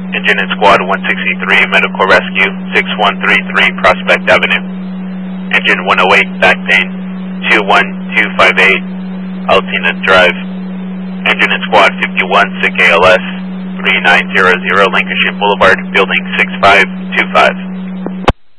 Engine and Squad 163, Medical Rescue, 6133 Prospect Avenue. Engine 108, back pain, 21258, Altina Drive. Engine and Squad 51, sick ALS, 3900 Lancashire Boulevard, Building 6525.